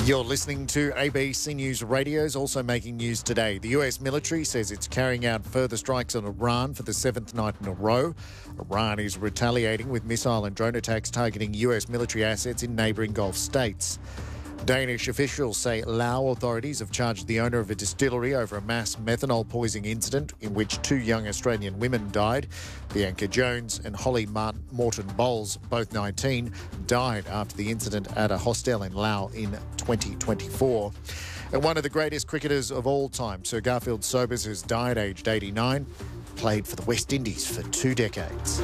You're listening to ABC News Radio's also making news today. The US military says it's carrying out further strikes on Iran for the seventh night in a row. Iran is retaliating with missile and drone attacks targeting US military assets in neighbouring Gulf states. Danish officials say Lao authorities have charged the owner of a distillery over a mass methanol poisoning incident in which two young Australian women died. Bianca Jones and Holly Morton Bowles, both 19, died after the incident at a hostel in Lao in 2024. And one of the greatest cricketers of all time, Sir Garfield Sobers, has died aged 89, played for the West Indies for 2 decades.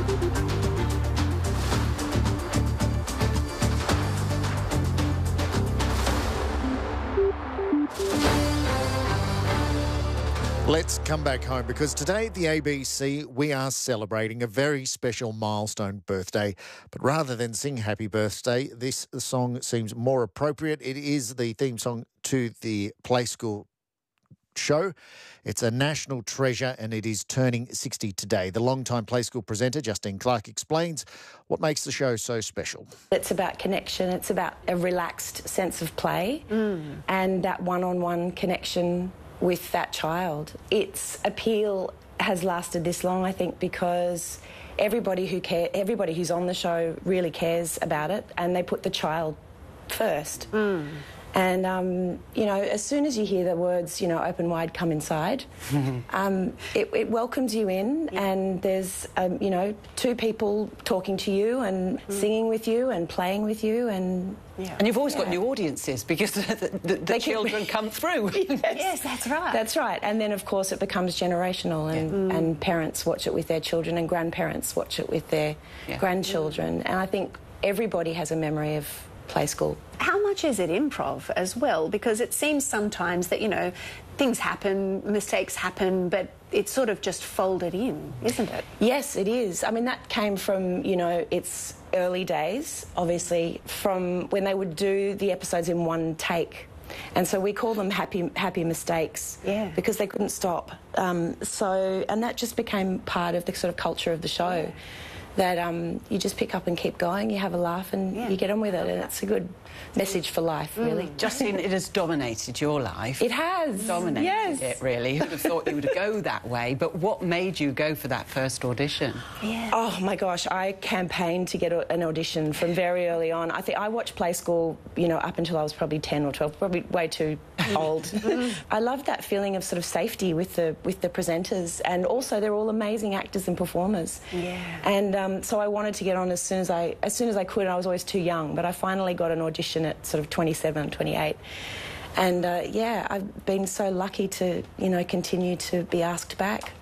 Let's come back home because today at the ABC we are celebrating a very special milestone birthday. But rather than sing happy birthday, this song seems more appropriate. It is the theme song to the Play School show. It's a national treasure and it is turning 60 today. The longtime Play School presenter, Justine Clark, explains what makes the show so special. It's about connection. It's about a relaxed sense of play and that one-on-one connection with that child. Its appeal has lasted this long, I think, because everybody who's on the show really cares about it and they put the child first. And, you know, as soon as you hear the words, you know, open wide, come inside, it welcomes you in and there's, you know, two people talking to you and singing with you and playing with you and... Yeah. And you've always got new audiences because the children come through. Yes, that's right. That's right. And then, of course, it becomes generational and parents watch it with their children and grandparents watch it with their grandchildren. And I think everybody has a memory of Play School. How much is it improv as well? Because it seems sometimes that, you know, things happen, mistakes happen, but it's sort of just folded in, isn't it? Yes, it is. I mean, that came from, you know, its early days, obviously, from when they would do the episodes in one take. And so we call them happy mistakes because they couldn't stop. And that just became part of the sort of culture of the show. That you just pick up and keep going, you have a laugh and you get on with it, and it's a good message for life, really. Justine, it has dominated your life. It has. Dominated it, really. Who'd have thought you would go that way? But what made you go for that first audition? Oh, my gosh, I campaigned to get an audition from very early on. I think I watched Play School, you know, up until I was probably 10 or 12, probably way too old. I loved that feeling of sort of safety with the presenters, and also they're all amazing actors and performers. And so I wanted to get on as soon as I could, and I was always too young, but I finally got an audition at sort of 27, 28. And, I've been so lucky to, you know, continue to be asked back.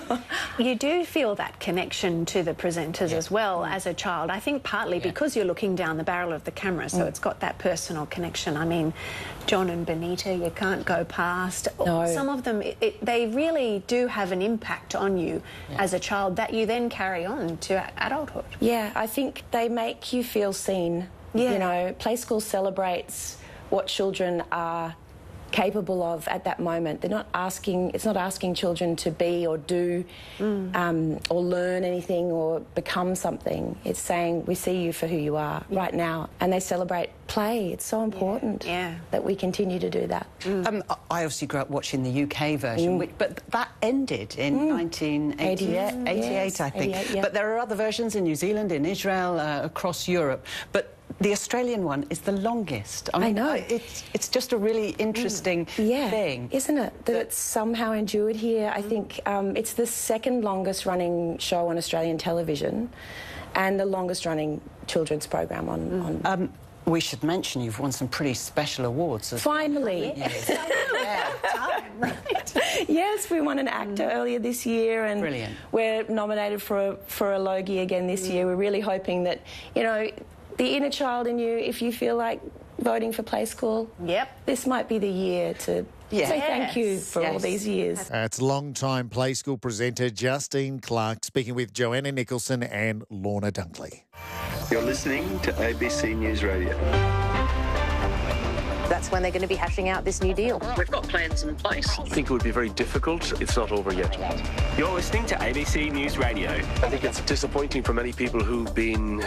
You do feel that connection to the presenters as well as a child. I think partly because you're looking down the barrel of the camera, so it's got that personal connection. I mean, John and Benita, you can't go past. No. Some of them, they really do have an impact on you as a child that you then carry on to adulthood. Yeah, I think they make you feel seen. You know, Play School celebrates what children are capable of at that moment. It's not asking children to be or do or learn anything or become something. It's saying, we see you for who you are right now. And they celebrate play. It's so important that we continue to do that. I obviously grew up watching the UK version, but that ended in 1988, I think. 88, But there are other versions in New Zealand, in Israel, across Europe. But the Australian one is the longest. I mean, I know. It's just a really interesting thing. Isn't it? That it's somehow endured here. I think it's the second longest running show on Australian television and the longest running children's program on... We should mention you've won some pretty special awards as Finally. Yes, we won an actor earlier this year, and we're nominated for a Logie again this year. We're really hoping that, you know, the inner child in you, if you feel like voting for Play School, this might be the year to say thank you for all these years. It's long-time Play School presenter Justine Clark speaking with Joanna Nicholson and Lorna Dunkley. You're listening to ABC News Radio. That's when they're going to be hashing out this new deal. We've got plans in place. I think it would be very difficult. It's not over yet. You're listening to ABC News Radio. I think it's disappointing for many people who've been